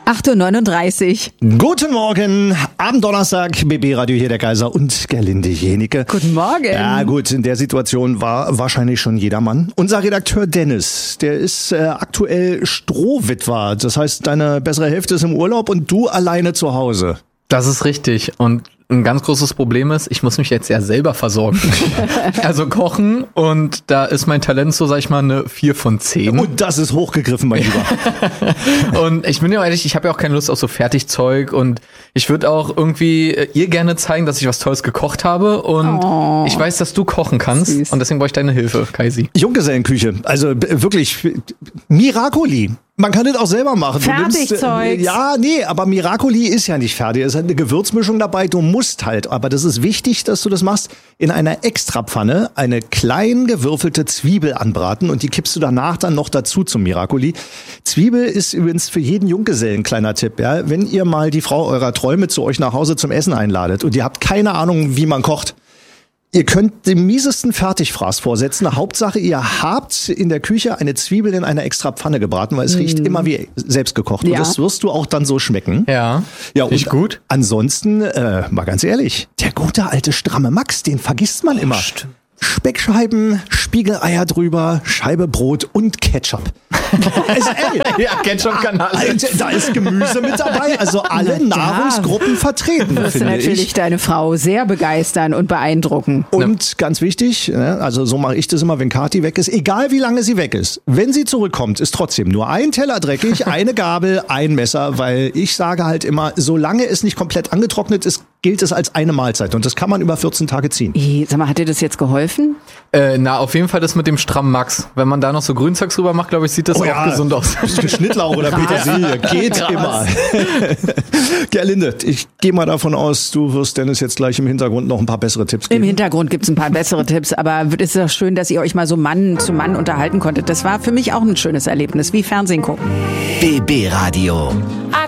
8:39 Uhr. Guten Morgen, Abenddonnerstag, BB Radio hier, der Kaiser und Gerlinde Jenike. Guten Morgen. Ja gut, in der Situation war wahrscheinlich schon jedermann. Unser Redakteur Dennis, der ist aktuell Strohwitwer. Das heißt, deine bessere Hälfte ist im Urlaub und du alleine zu Hause. Das ist richtig. Und ein ganz großes Problem ist, ich muss mich jetzt ja selber versorgen. Also kochen, und da ist mein Talent so, sag ich mal, eine 4 von 10. Und das ist hochgegriffen, mein Lieber. Und ich bin ja ehrlich, ich habe ja auch keine Lust auf so Fertigzeug, und ich würde auch irgendwie ihr gerne zeigen, dass ich was Tolles gekocht habe, und ich weiß, dass du kochen kannst, süß. Und deswegen brauche ich deine Hilfe, Kaisi. Junggesellenküche, also wirklich Miracoli. Man kann das auch selber machen. Fertigzeugs. Aber Miracoli ist ja nicht fertig. Es ist halt eine Gewürzmischung dabei. Du musst halt, aber das ist wichtig, dass du das machst, in einer Extrapfanne eine klein gewürfelte Zwiebel anbraten, und die kippst du danach dann noch dazu zum Miracoli. Zwiebel ist übrigens für jeden Junggesellen ein kleiner Tipp. Ja? Wenn ihr mal die Frau eurer Träume zu euch nach Hause zum Essen einladet und ihr habt keine Ahnung, wie man kocht, ihr könnt den miesesten Fertigfraß vorsetzen. Hauptsache, ihr habt in der Küche eine Zwiebel in einer extra Pfanne gebraten, weil es riecht immer wie selbst gekocht. Ja. Und das wirst du auch dann so schmecken. Ja, und gut. Ansonsten, mal ganz ehrlich, der gute alte stramme Max, den vergisst man immer. Speckscheiben, Spiegeleier drüber, Scheibe Brot und Ketchup. Ja, Ketchup kann alles. Da ist Gemüse mit dabei, also alle Nahrungsgruppen vertreten, Das wird finde natürlich ich. deine Frau sehr begeistern und beeindrucken. Und ganz wichtig, also so mache ich das immer, wenn Kathi weg ist, egal wie lange sie weg ist, wenn sie zurückkommt, ist trotzdem nur ein Teller dreckig, eine Gabel, ein Messer, weil ich sage halt immer, solange es nicht komplett angetrocknet ist, gilt es als eine Mahlzeit, und das kann man über 14 Tage ziehen. Sag mal, hat dir das jetzt geholfen? Auf jeden Fall das mit dem strammen Max. Wenn man da noch so Grünzeugs rüber macht, glaube ich, sieht das auch gesund aus. Schnittlauch oder Petersilie, geht immer. Gerlinde, ich gehe mal davon aus, du wirst Dennis jetzt gleich im Hintergrund noch ein paar bessere Tipps geben. Im Hintergrund gibt's ein paar bessere Tipps, aber es ist doch schön, dass ihr euch mal so Mann zu Mann unterhalten konntet. Das war für mich auch ein schönes Erlebnis, wie Fernsehen gucken. BB Radio.